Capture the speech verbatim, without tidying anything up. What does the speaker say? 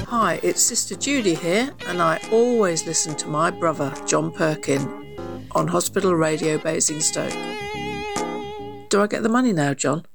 Hi, it's Sister Judy here, and I always listen to my brother, John Perkin, on Hospital Radio Basingstoke. Do I get the money now, John?